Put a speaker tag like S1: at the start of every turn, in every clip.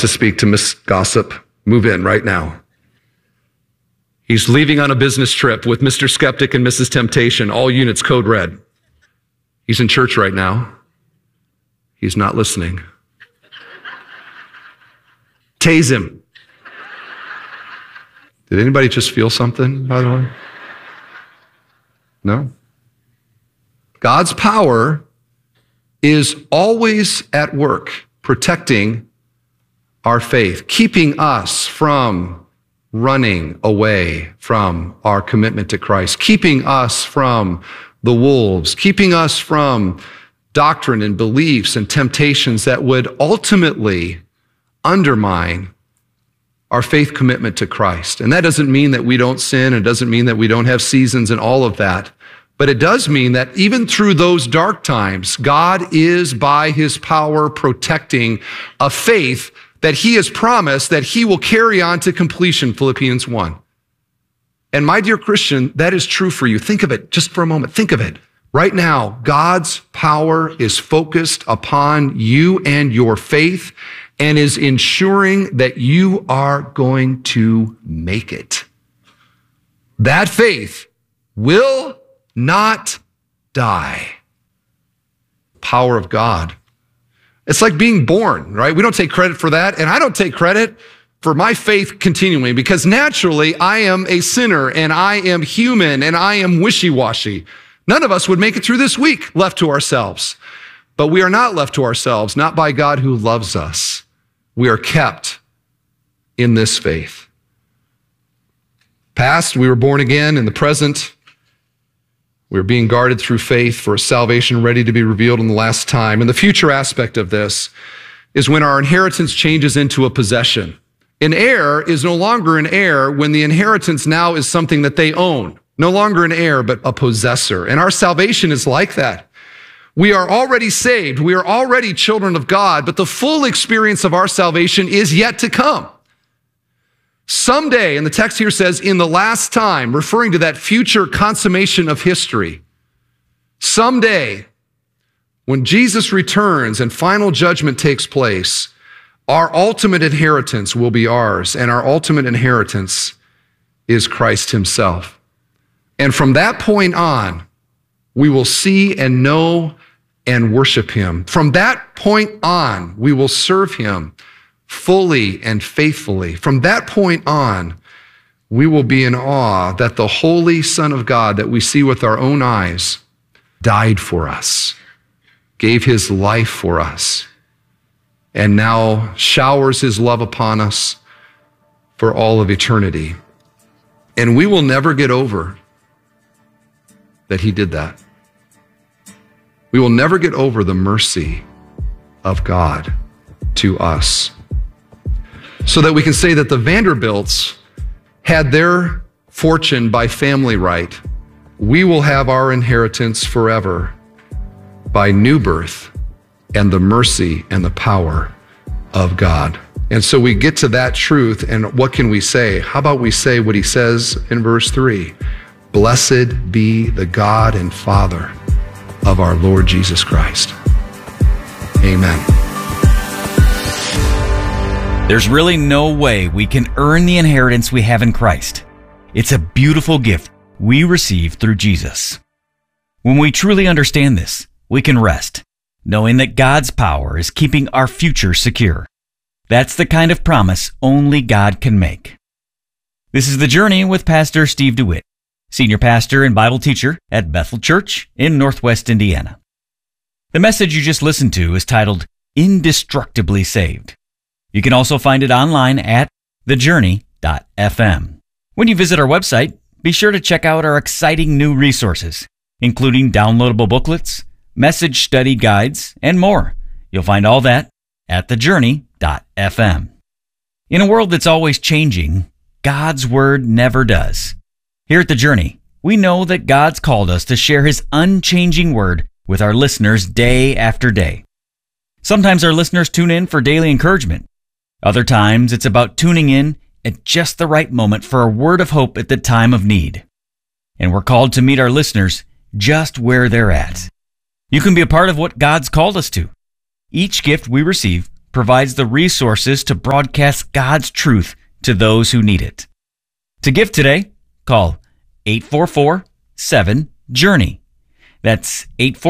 S1: to speak to Miss Gossip. Move in right now. He's leaving on a business trip with Mr. Skeptic and Mrs. Temptation, all units code red. He's in church right now. He's not listening. Tase him. Did anybody just feel something, by the way? No? God's power is always at work, protecting our faith, keeping us from running away from our commitment to Christ, keeping us from the wolves, keeping us from doctrine and beliefs and temptations that would ultimately undermine our faith commitment to Christ. And that doesn't mean that we don't sin. It doesn't mean that we don't have seasons and all of that. But it does mean that even through those dark times, God is by his power protecting a faith that he has promised that he will carry on to completion, Philippians 1. And my dear Christian, that is true for you. Think of it just for a moment. Think of it. Right now, God's power is focused upon you and your faith and is ensuring that you are going to make it. That faith will not die. Power of God. It's like being born, right? We don't take credit for that, and I don't take credit for my faith continuing because naturally I am a sinner and I am human and I am wishy-washy. None of us would make it through this week left to ourselves. But we are not left to ourselves, not by God who loves us. We are kept in this faith. Past, we were born again. In the present, we're being guarded through faith for a salvation ready to be revealed in the last time. And the future aspect of this is when our inheritance changes into a possession. An heir is no longer an heir when the inheritance now is something that they own. No longer an heir, but a possessor. And our salvation is like that. We are already saved. We are already children of God, but the full experience of our salvation is yet to come. Someday, and the text here says, in the last time, referring to that future consummation of history, someday, when Jesus returns and final judgment takes place, our ultimate inheritance will be ours, and our ultimate inheritance is Christ himself. And from that point on, we will see and know and worship him. From that point on, we will serve him fully and faithfully. From that point on, we will be in awe that the Holy Son of God that we see with our own eyes died for us, gave his life for us, and now showers his love upon us for all of eternity. And we will never get over that he did that. We will never get over the mercy of God to us. So that we can say that the Vanderbilts had their fortune by family right. We will have our inheritance forever by new birth and the mercy and the power of God. And so we get to that truth, and what can we say? How about we say what he says in verse 3? Blessed be the God and Father of our Lord Jesus Christ. Amen.
S2: There's really no way we can earn the inheritance we have in Christ. It's a beautiful gift we receive through Jesus. When we truly understand this, we can rest, knowing that God's power is keeping our future secure. That's the kind of promise only God can make. This is The Journey with Pastor Steve DeWitt, Senior Pastor and Bible Teacher at Bethel Church in Northwest Indiana. The message you just listened to is titled, Indestructibly Saved. You can also find it online at thejourney.fm. When you visit our website, be sure to check out our exciting new resources, including downloadable booklets, message study guides, and more. You'll find all that at thejourney.fm. In a world that's always changing, God's Word never does. Here at The Journey, we know that God's called us to share his unchanging word with our listeners day after day. Sometimes our listeners tune in for daily encouragement. Other times it's about tuning in at just the right moment for a word of hope at the time of need. And we're called to meet our listeners just where they're at. You can be a part of what God's called us to. Each gift we receive provides the resources to broadcast God's truth to those who need it. To give today, call 844-7-JOURNEY. That's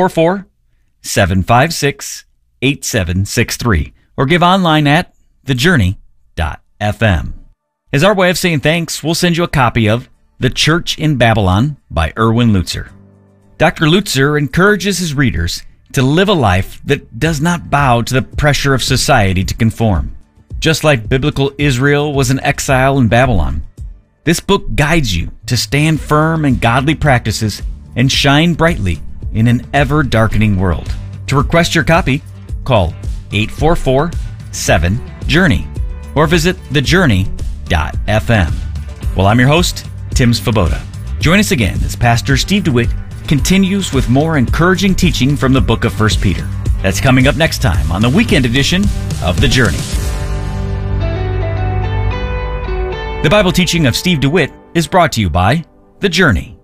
S2: 844-756-8763. Or give online at thejourney.fm. As our way of saying thanks, we'll send you a copy of The Church in Babylon by Erwin Lutzer. Dr. Lutzer encourages his readers to live a life that does not bow to the pressure of society to conform. Just like biblical Israel was in exile in Babylon, this book guides you to stand firm in godly practices and shine brightly in an ever-darkening world. To request your copy, call 844-7-JOURNEY or visit thejourney.fm. Well, I'm your host, Tim Svoboda. Join us again as Pastor Steve DeWitt continues with more encouraging teaching from the book of 1 Peter. That's coming up next time on the weekend edition of The Journey. The Bible teaching of Steve DeWitt is brought to you by The Journey.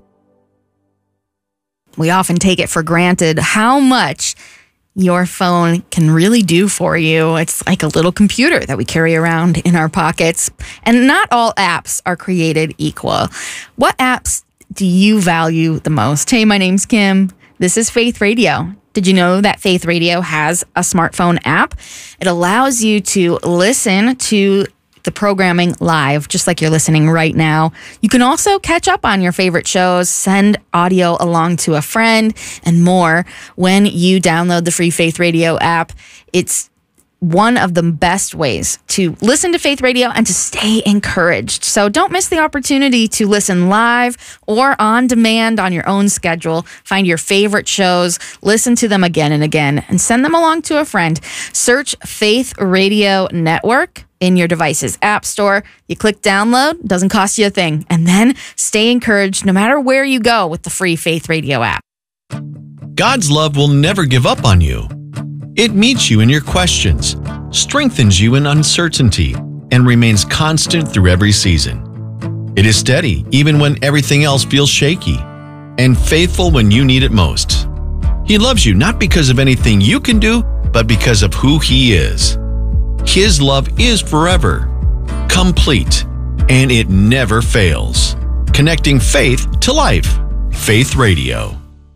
S3: We often take it for granted how much your phone can really do for you. It's like a little computer that we carry around in our pockets. And not all apps are created equal. What apps do you value the most? Hey, my name's Kim. This is Faith Radio. Did you know that Faith Radio has a smartphone app? It allows you to listen to the programming live, just like you're listening right now. You can also catch up on your favorite shows, send audio along to a friend, and more when you download the free Faith Radio app. It's one of the best ways to listen to Faith Radio and to stay encouraged. So don't miss the opportunity to listen live or on demand on your own schedule. Find your favorite shows, listen to them again and again, and send them along to a friend. Search Faith Radio Network in your device's app store. You click download, doesn't cost you a thing. And then stay encouraged no matter where you go with the free Faith Radio app.
S4: God's love will never give up on you. It meets you in your questions, strengthens you in uncertainty, and remains constant through every season. It is steady even when everything else feels shaky, and faithful when you need it most. He loves you not because of anything you can do, but because of who He is. His love is forever, complete, and it never fails. Connecting faith to life. Faith Radio.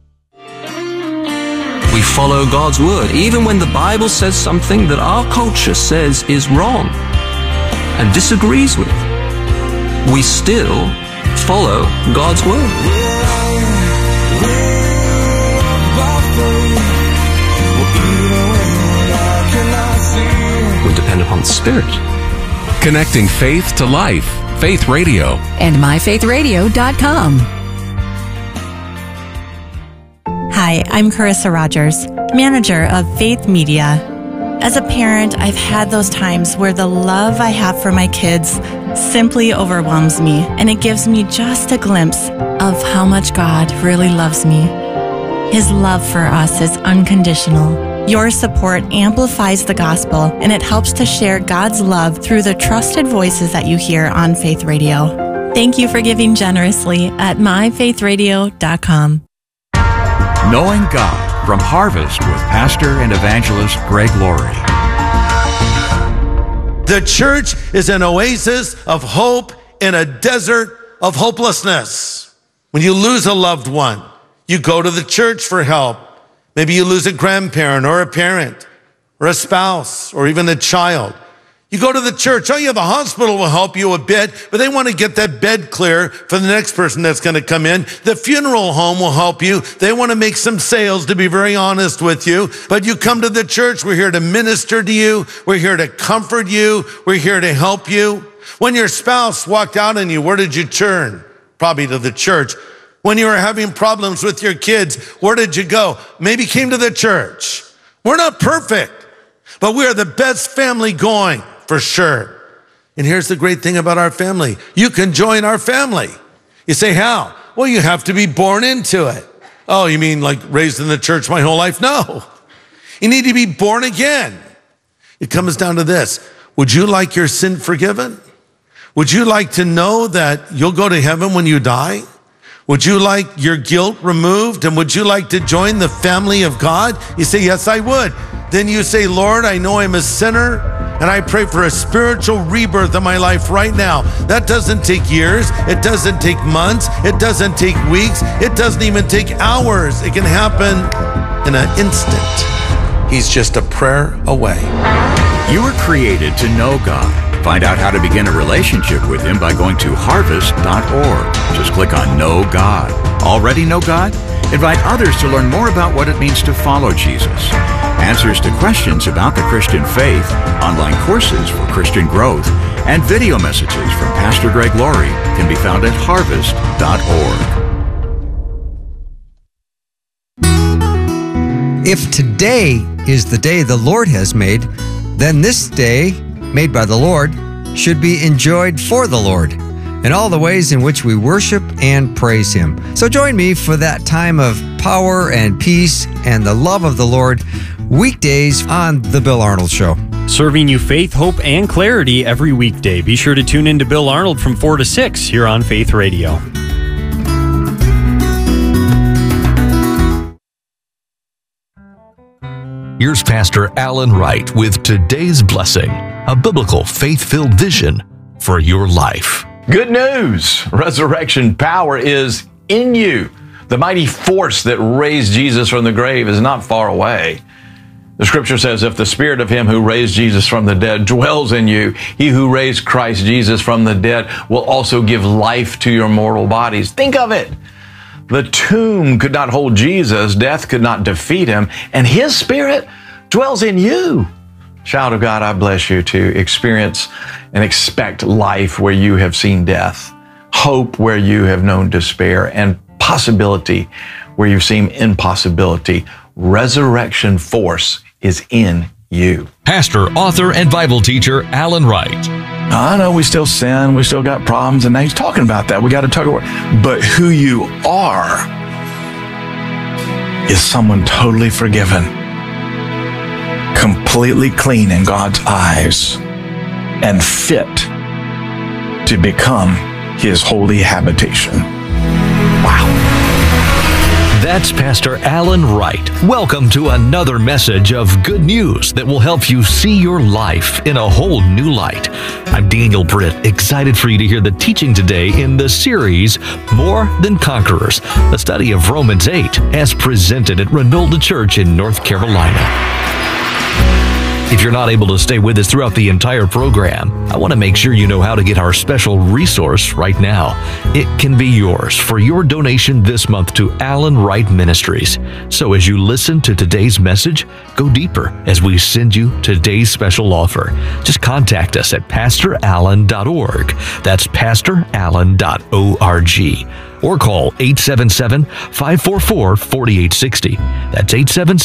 S5: We follow God's word, even when the Bible says something that our culture says is wrong and disagrees with. We still follow God's word. We depend upon the Spirit.
S6: Connecting faith to life. Faith Radio.
S7: And myfaithradio.com. Hi, I'm Carissa Rogers, manager of Faith Media. As a parent, I've had those times where the love I have for my kids simply overwhelms me, and it gives me just a glimpse of how much God really loves me. His love for us is unconditional. Your support amplifies the gospel, and it helps to share God's love through the trusted voices that you hear on Faith Radio. Thank you for giving generously at myfaithradio.com.
S6: Knowing God from Harvest with Pastor and Evangelist Greg Laurie.
S8: The church is an oasis of hope in a desert of hopelessness. When you lose a loved one, you go to the church for help. Maybe you lose a grandparent or a parent or a spouse or even a child. You go to the church. Oh yeah, the hospital will help you a bit, but they want to get that bed clear for the next person that's going to come in. The funeral home will help you. They want to make some sales, to be very honest with you. But you come to the church. We're here to minister to you. We're here to comfort you. We're here to help you. When your spouse walked out on you, where did you turn? Probably to the church. When you were having problems with your kids, where did you go? Maybe came to the church. We're not perfect, but we are the best family going. For sure. And here's the great thing about our family. You can join our family. You say, how? Well, you have to be born into it. Oh, you mean like raised in the church my whole life? No. You need to be born again. It comes down to this. Would you like your sin forgiven? Would you like to know that you'll go to heaven when you die? Would you like your guilt removed? And would you like to join the family of God? You say, yes, I would. then you say, Lord, I know I'm a sinner, and I pray for a spiritual rebirth in my life right now. That doesn't take years. It doesn't take months. It doesn't take weeks. It doesn't even take hours. It can happen in an instant. He's just a prayer away.
S6: You were created to know God. Find out how to begin a relationship with Him by going to harvest.org. Just click on Know God. Already know God? Invite others to learn more about what it means to follow Jesus. Answers to questions about the Christian faith, online courses for Christian growth, and video messages from Pastor Greg Laurie can be found at harvest.org.
S9: If today is the day the Lord has made, then this day, made by the Lord, should be enjoyed for the Lord in all the ways in which we worship and praise Him. So join me for that time of power and peace and the love of the Lord, weekdays on The Bill Arnold Show.
S10: Serving you faith, hope, and clarity every weekday. Be sure to tune in to Bill Arnold from 4 to 6 here on Faith Radio.
S11: Here's Pastor Alan Wright with today's blessing, a biblical faith-filled vision for your life.
S12: Good news! Resurrection power is in you. The mighty force that raised Jesus from the grave is not far away. The scripture says, if the spirit of Him who raised Jesus from the dead dwells in you, He who raised Christ Jesus from the dead will also give life to your mortal bodies. Think of it. The tomb could not hold Jesus, death could not defeat Him, and His Spirit dwells in you. Child of God, I bless you to experience and expect life where you have seen death, hope where you have known despair, and possibility where you've seen impossibility. Resurrection force is in you.
S11: Pastor, author, and Bible teacher Alan Wright.
S12: I know we still sin, we still got problems, and now he's talking about that. We got to talk about, but who you are is someone totally forgiven, completely clean in God's eyes, and fit to become His holy habitation. Wow.
S11: That's Pastor Alan Wright. Welcome to another message of good news that will help you see your life in a whole new light. I'm Daniel Britt, excited for you to hear the teaching today in the series, More Than Conquerors, a study of Romans 8 as presented at Renolda Church in North Carolina. If you're not able to stay with us throughout the entire program, I want to make sure you know how to get our special resource right now. It can be yours for your donation this month to Alan Wright Ministries. So as you listen to today's message, go deeper as we send you today's special offer. Just contact us at pastorallen.org. That's pastorallen.org. Or call 877-544-4860. That's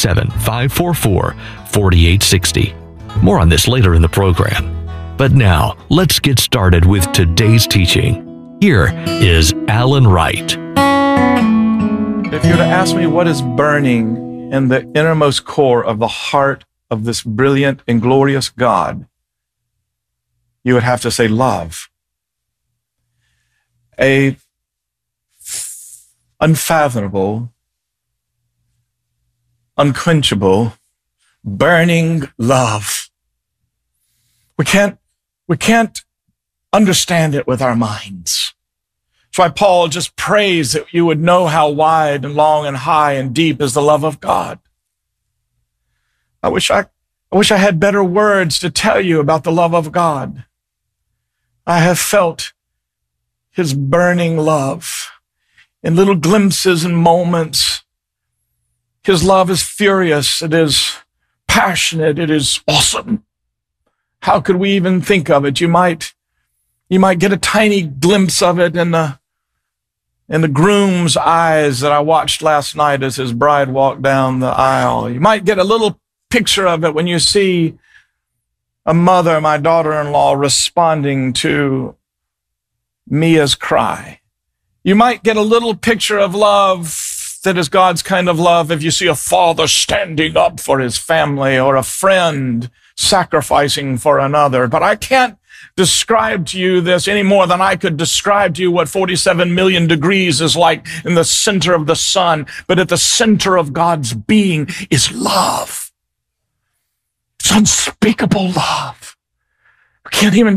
S11: 877-544-4860. More on this later in the program. But now, let's get started with today's teaching. Here is Alan Wright.
S12: If you were to ask me what is burning in the innermost core of the heart of this brilliant and glorious God, you would have to say love. A unfathomable, unquenchable, burning love. We can't understand it with our minds. That's why Paul just prays that you would know how wide and long and high and deep is the love of God. I wish I had better words to tell you about the love of God. I have felt His burning love in little glimpses and moments. His love is furious. It is passionate. It is awesome. How could we even think of it? You might get a tiny glimpse of it in the groom's eyes that I watched last night as his bride walked down the aisle. You might get a little picture of it when you see a mother, my daughter-in-law, responding to Mia's cry. You might get a little picture of love that is God's kind of love if you see a father standing up for his family or a friend sacrificing for another. But I can't describe to you this any more than I could describe to you what 47 million degrees is like in the center of the sun. But at the center of God's being is love. It's unspeakable love. We can't even